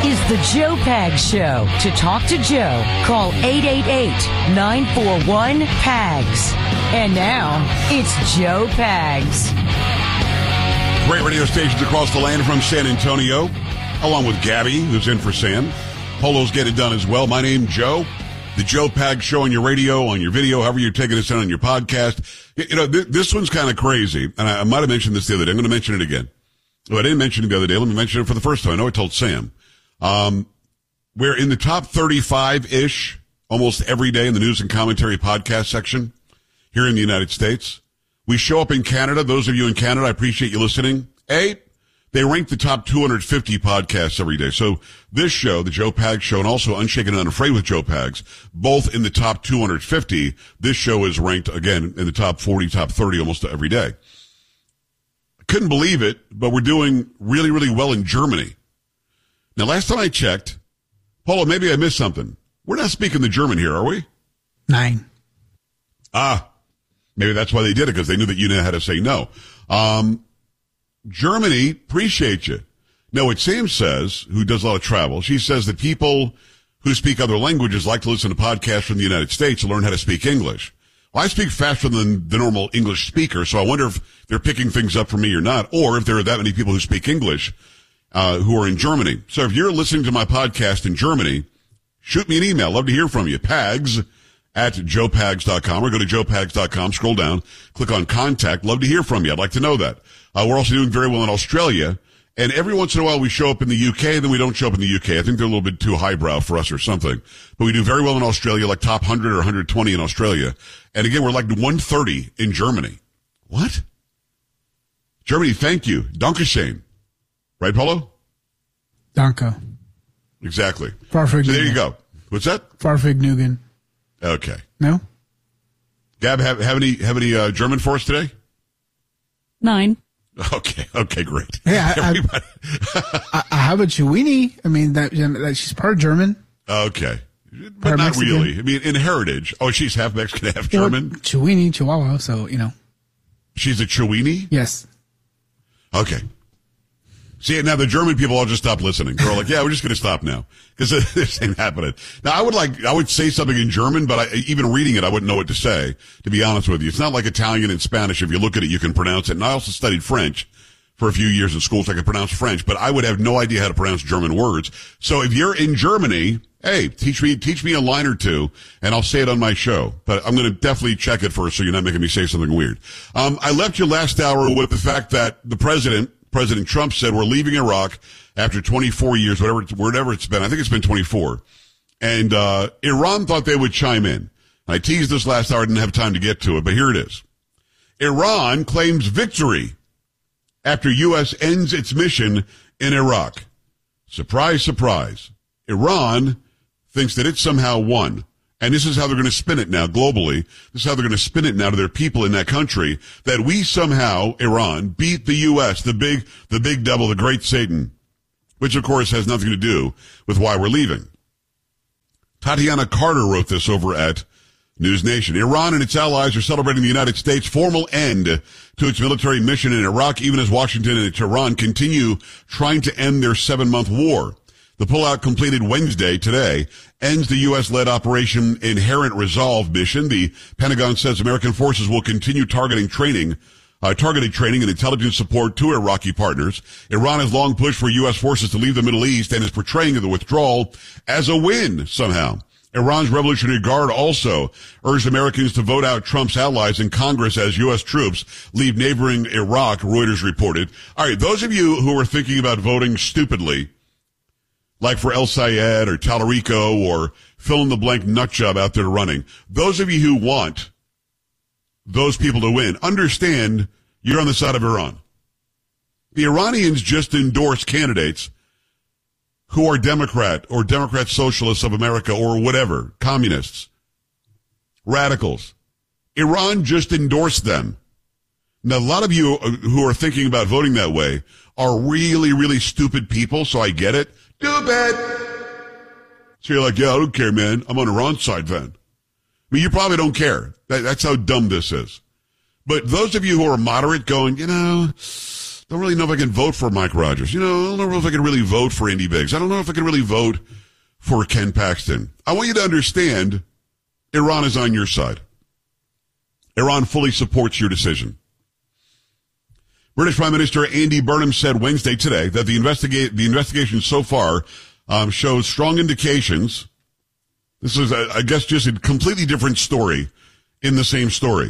is the Joe Pags Show. To talk to Joe, call 888-941-PAGS. And now, it's Joe Pags. Great radio stations across the land from San Antonio, along with Gabby, who's in for Sam. Polo's Get It Done as well. My name's Joe. The Joe Pags Show on your radio, on your video, however you're taking us in on your podcast. You know, this one's kind of crazy, and I might have mentioned this the other day. I'm going to mention it again. Well, I didn't mention it the other day. Let me mention it for the first time. I know I told Sam. We're in the top 35-ish almost every day in the news and commentary podcast section here in the United States. We show up in Canada. Those of you in Canada, I appreciate you listening. They rank the top 250 podcasts every day. So this show, the Joe Pags Show, and also Unshaken and Unafraid with Joe Pags, both in the top 250. This show is ranked, again, in the top 40, top 30 almost every day. I couldn't believe it, but we're doing really, really well in Germany. Now, last time I checked, Polo, maybe I missed something. We're not speaking the German here, are we? 9. Maybe that's why they did it, because they knew that you knew how to say no. Germany, appreciate you. No, what Sam says, who does a lot of travel, she says that people who speak other languages like to listen to podcasts from the United States to learn how to speak English. Well, I speak faster than the normal English speaker, so I wonder if they're picking things up for me or not, or if there are that many people who speak English who are in Germany. So if you're listening to my podcast in Germany, shoot me an email. Love to hear from you. Pags@joepags.com, or go to joepags.com, scroll down, click on contact. Love to hear from you. I'd like to know that. We're also doing very well in Australia. And every once in a while we show up in the UK, then we don't show up in the UK. I think they're a little bit too highbrow for us or something. But we do very well in Australia, like top 100 or 120 in Australia. And again, we're like 130 in Germany. What? Germany, thank you. Dankeschön. Right, Polo? Danke. Exactly. Farfig. So there you go. What's that? Farfignugan. Okay. No? Gab, have any German for us today? 9. Okay, great. Yeah, I have a Chiweenie. I mean, that she's part German. Okay. But not Mexican. really. I mean, in heritage. Oh, she's half Mexican, half German? Well, Chiweenie, Chihuahua, so, you know. She's a Chiweenie? Yes. Okay. See, now the German people all just stopped listening. They're all like, yeah, we're just going to stop now. Because this ain't happening. Now, I would say something in German, but even reading it, I wouldn't know what to say, to be honest with you. It's not like Italian and Spanish. If you look at it, you can pronounce it. And I also studied French for a few years in school, so I could pronounce French, but I would have no idea how to pronounce German words. So if you're in Germany, hey, teach me a line or two, and I'll say it on my show. But I'm going to definitely check it first, so you're not making me say something weird. I left you last hour with the fact that the President Trump said we're leaving Iraq after 24 years, whatever it's been. I think it's been 24. And Iran thought they would chime in. I teased this last hour, didn't have time to get to it, but here it is. Iran claims victory after U.S. ends its mission in Iraq. Surprise, surprise. Iran thinks that it somehow won. And this is how they're going to spin it now globally. This is how they're going to spin it now to their people in that country, that we somehow, Iran, beat the U.S., the big devil, the great Satan, which of course has nothing to do with why we're leaving. Tatiana Carter wrote this over at News Nation. Iran and its allies are celebrating the United States' formal end to its military mission in Iraq, even as Washington and Tehran continue trying to end their 7-month war. The pullout completed Wednesday, today, ends the U.S.-led Operation Inherent Resolve mission. The Pentagon says American forces will continue targeted training and intelligence support to Iraqi partners. Iran has long pushed for U.S. forces to leave the Middle East and is portraying the withdrawal as a win somehow. Iran's Revolutionary Guard also urged Americans to vote out Trump's allies in Congress as U.S. troops leave neighboring Iraq, Reuters reported. All right, those of you who are thinking about voting stupidly, like for El Sayed or Talarico or fill-in-the-blank nutjob out there running, those of you who want those people to win, understand you're on the side of Iran. The Iranians just endorsed candidates who are Democrat or Democrat Socialists of America or whatever, communists, radicals. Iran just endorsed them. Now, a lot of you who are thinking about voting that way are really, really stupid people, so I get it. Stupid! So you're like, yeah, I don't care, man. I'm on Iran's side then. I mean, you probably don't care. That's how dumb this is. But those of you who are moderate going, don't really know if I can vote for Mike Rogers. I don't know if I can really vote for Andy Biggs. I don't know if I can really vote for Ken Paxton. I want you to understand Iran is on your side. Iran fully supports your decision. British Prime Minister Andy Burnham said Wednesday today that the investigation so far shows strong indications. This is, I guess, just a completely different story in the same story.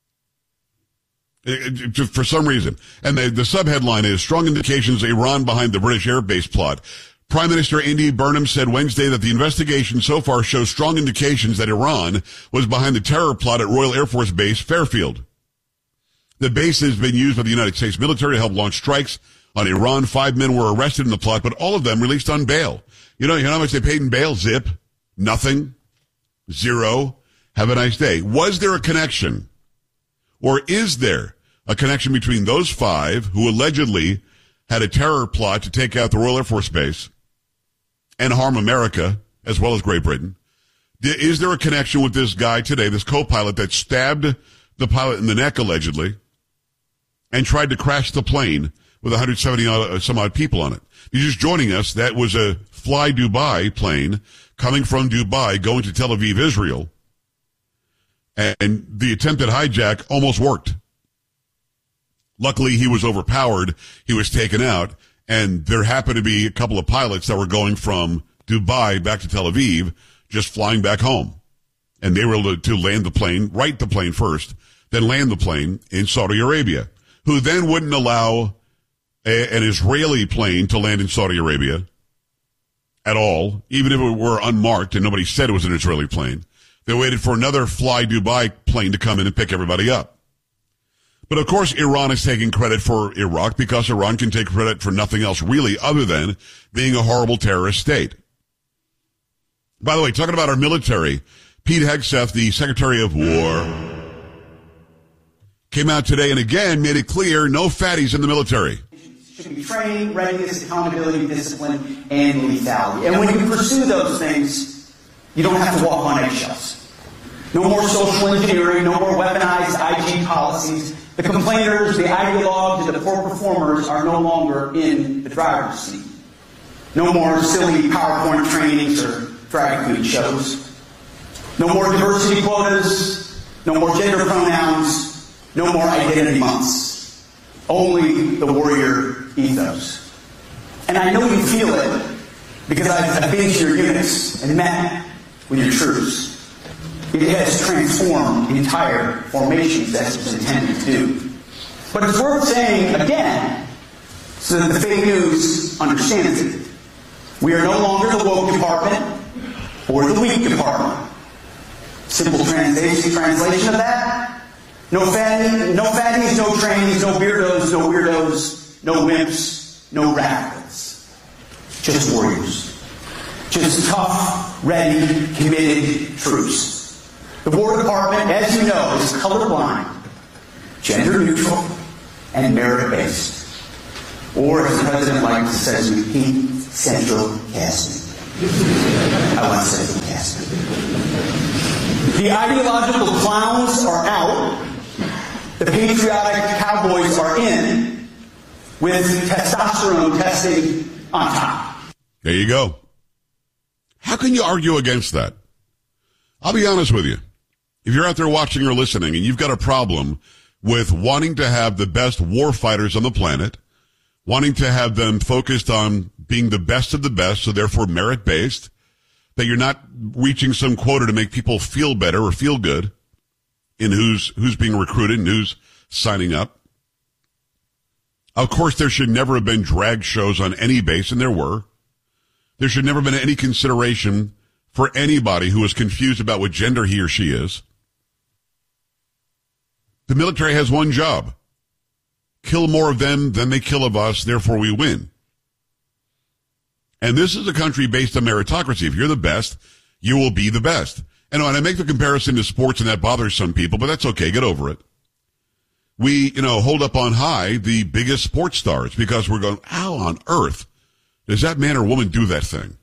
For some reason. And the subheadline is strong indications Iran behind the British air base plot. Prime Minister Andy Burnham said Wednesday that the investigation so far shows strong indications that Iran was behind the terror plot at Royal Air Force Base Fairfield. The base has been used by the United States military to help launch strikes on Iran. 5 men were arrested in the plot, but all of them released on bail. You know how much they paid in bail? Zip. Nothing. Zero. Have a nice day. Was there a connection? Or is there a connection between those 5 who allegedly had a terror plot to take out the Royal Air Force Base and harm America as well as Great Britain? Is there a connection with this guy today, this co-pilot that stabbed the pilot in the neck allegedly and tried to crash the plane with 170 some odd people on it? You're just joining us. That was a Fly Dubai plane coming from Dubai going to Tel Aviv, Israel. And the attempted hijack almost worked. Luckily, he was overpowered. He was taken out. And there happened to be a couple of pilots that were going from Dubai back to Tel Aviv, just flying back home. And they were able to land the plane, right the plane first, then land the plane in Saudi Arabia, who then wouldn't allow an Israeli plane to land in Saudi Arabia at all, even if it were unmarked and nobody said it was an Israeli plane. They waited for another Fly Dubai plane to come in and pick everybody up. But of course, Iran is taking credit for Iraq because Iran can take credit for nothing else really other than being a horrible terrorist state. By the way, talking about our military, Pete Hegseth, the Secretary of War, came out today and again made it clear no fatties in the military. Should be training, readiness, accountability, discipline, and lethality. And when you pursue those things, you don't have to walk on eggshells. No more social engineering, no more weaponized IG policies. The complainers, the ideologues, and the poor performers are no longer in the driver's seat. No more silly PowerPoint trainings or drag queen shows. No more diversity quotas. No more gender pronouns. No more identity months. Only the warrior ethos. And I know you feel it because I've been to your units and met with your troops. It has transformed the entire formations that it was intended to do. But it's worth saying again, so that the fake news understands it. We are no longer the woke department or the weak department. Simple translation of that: no fatties, no trainees, no beardos, no weirdos, no wimps, no radicals. Just warriors. Just tough, ready, committed troops. The War Department, as you know, is colorblind, gender neutral, and merit-based. Or, as the President likes to say, we hate central casting. I want central casting. The ideological clowns are out. The patriotic cowboys are in, with testosterone testing on top. There you go. How can you argue against that? I'll be honest with you. If you're out there watching or listening and you've got a problem with wanting to have the best war fighters on the planet, wanting to have them focused on being the best of the best, so therefore merit-based, that you're not reaching some quota to make people feel better or feel good in who's being recruited and who's signing up. Of course, there should never have been drag shows on any base, and there were. There should never have been any consideration for anybody who is confused about what gender he or she is. The military has one job: kill more of them than they kill of us, therefore we win. And this is a country based on meritocracy. If you're the best, you will be the best. And I make the comparison to sports, and that bothers some people, but that's okay. Get over it. We, hold up on high the biggest sports stars because we're going, how on earth does that man or woman do that thing?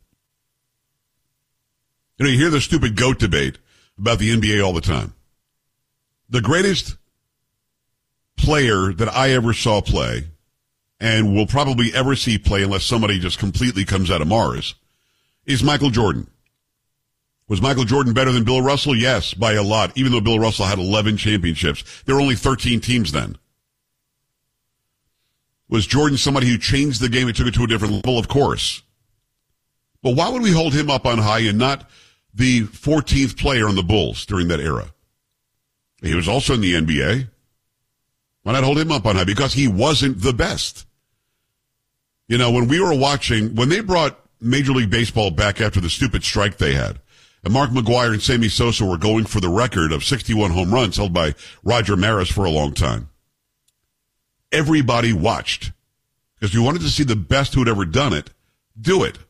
You hear the stupid GOAT debate about the NBA all the time. The greatest player that I ever saw play and will probably ever see play unless somebody just completely comes out of Mars, is Michael Jordan. Was Michael Jordan better than Bill Russell? Yes, by a lot, even though Bill Russell had 11 championships. There were only 13 teams then. Was Jordan somebody who changed the game and took it to a different level? Of course. But why would we hold him up on high and not the 14th player on the Bulls during that era? He was also in the NBA. Why not hold him up on high? Because he wasn't the best. You know, when they brought Major League Baseball back after the stupid strike they had, and Mark McGwire and Sammy Sosa were going for the record of 61 home runs held by Roger Maris for a long time, everybody watched because we wanted to see the best who had ever done it do it.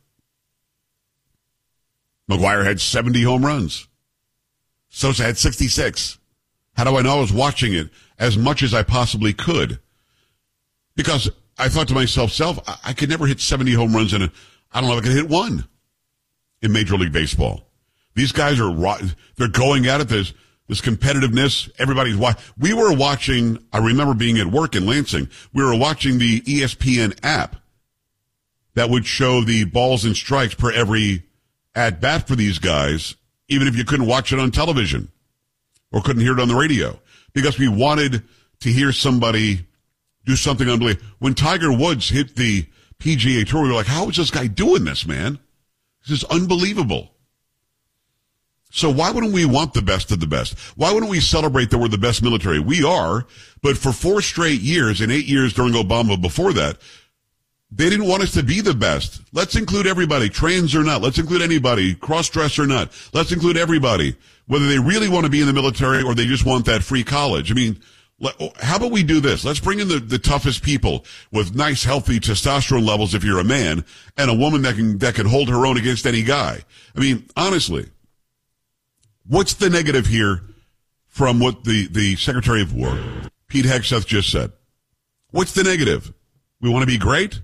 McGwire had 70 home runs. Sosa had 66. How do I know? I was watching it as much as I possibly could because I thought to myself, I could never hit 70 home runs I don't know if I could hit one in Major League Baseball. These guys they're going at it. There's this competitiveness. Everybody's watching. We were watching, I remember being at work in Lansing. We were watching the ESPN app that would show the balls and strikes per every at bat for these guys, even if you couldn't watch it on television or couldn't hear it on the radio, because we wanted to hear somebody do something unbelievable. When Tiger Woods hit the PGA Tour, we were like, how is this guy doing this, man? This is unbelievable. So why wouldn't we want the best of the best? Why wouldn't we celebrate that we're the best military? We are, but for 4 straight years and 8 years during Obama before that, they didn't want us to be the best. Let's include everybody, trans or not. Let's include anybody, cross-dress or not. Let's include everybody, whether they really want to be in the military or they just want that free college. I mean, how about we do this? Let's bring in the toughest people with nice, healthy testosterone levels if you're a man, and a woman that can hold her own against any guy. I mean, honestly, what's the negative here from what the Secretary of War, Pete Hegseth, just said? What's the negative? We want to be great?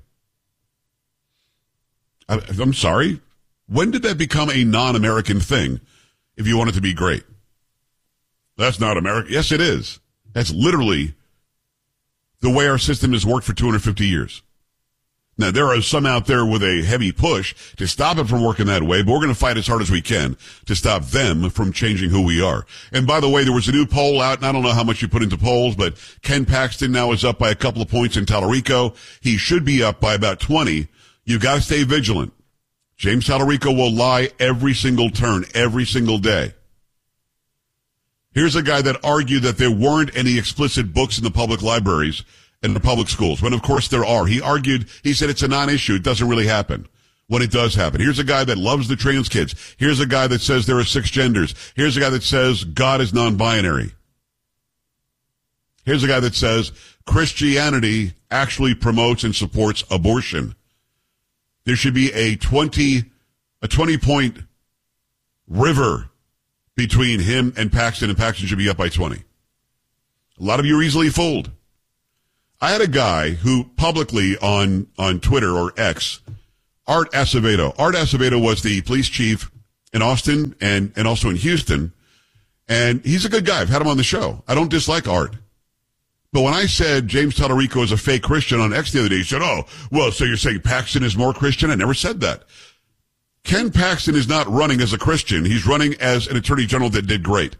I'm sorry. When did that become a non-American thing if you want it to be great? That's not American. Yes, it is. That's literally the way our system has worked for 250 years. Now, there are some out there with a heavy push to stop it from working that way, but we're going to fight as hard as we can to stop them from changing who we are. And by the way, there was a new poll out, and I don't know how much you put into polls, but Ken Paxton now is up by a couple of points in Tallarico. He should be up by about 20. You've got to stay vigilant. James Tallarico will lie every single turn, every single day. Here's a guy that argued that there weren't any explicit books in the public libraries and the public schools, when of course there are. He said it's a non-issue. It doesn't really happen when it does happen. Here's a guy that loves the trans kids. Here's a guy that says there are 6 genders. Here's a guy that says God is non-binary. Here's a guy that says Christianity actually promotes and supports abortion. There should be a 20-point river between him and Paxton should be up by 20. A lot of you are easily fooled. I had a guy who publicly on Twitter or X, Art Acevedo. Art Acevedo was the police chief in Austin and also in Houston. And he's a good guy. I've had him on the show. I don't dislike Art. But when I said James Tallarico is a fake Christian on X the other day, he said, oh, well, so you're saying Paxton is more Christian? I never said that. Ken Paxton is not running as a Christian. He's running as an attorney general that did great.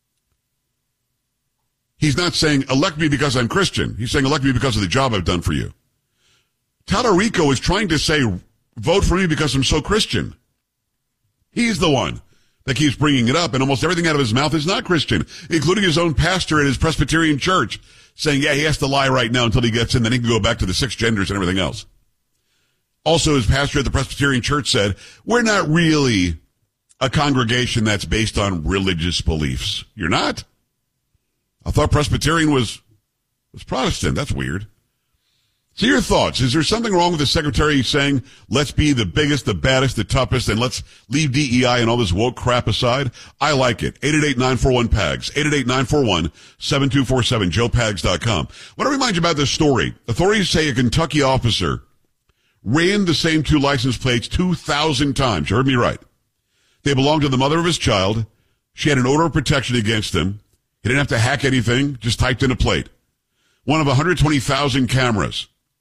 He's not saying, elect me because I'm Christian. He's saying, elect me because of the job I've done for you. Tallarico is trying to say, vote for me because I'm so Christian. He's the one that keeps bringing it up, and almost everything out of his mouth is not Christian, including his own pastor at his Presbyterian church, saying, yeah, he has to lie right now until he gets in, then he can go back to the 6 genders and everything else. Also, his pastor at the Presbyterian church said, we're not really a congregation that's based on religious beliefs. You're not? I thought Presbyterian was Protestant. That's weird. So your thoughts. Is there something wrong with the secretary saying, let's be the biggest, the baddest, the toughest, and let's leave DEI and all this woke crap aside? I like it. 888-941-PAGS. 888-941-7247. JoePags.com. I want to remind you about this story. Authorities say a Kentucky officer ran the same 2 license plates 2,000 times. You heard me right. They belonged to the mother of his child. She had an order of protection against him. He didn't have to hack anything, just typed in a plate. One of 120,000 cameras.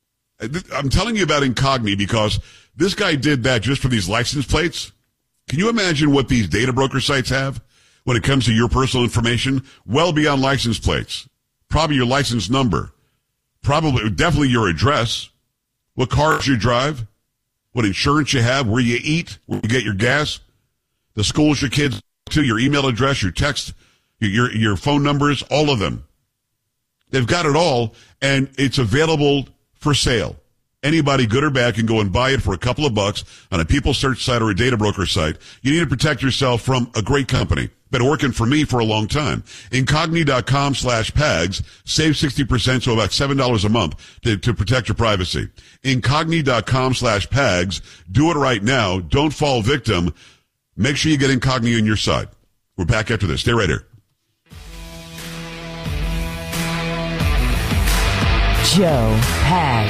I'm telling you about Incogni because this guy did that just for these license plates. Can you imagine what these data broker sites have when it comes to your personal information? Well beyond license plates. Probably your license number. Definitely your address. What cars you drive. What insurance you have. Where you eat. Where you get your gas. The schools your kids go to. Your email address. Your text. Your phone numbers. All of them. They've got it all, and it's available for sale. Anybody, good or bad, can go and buy it for a couple of bucks on a people search site or a data broker site. You need to protect yourself from a great company. Been working for me for a long time. Incogni.com/PAGS. Save 60%, so about $7 a month to protect your privacy. Incogni.com/PAGS. Do it right now. Don't fall victim. Make sure you get Incogni on your side. We're back after this. Stay right here. Joe Pags.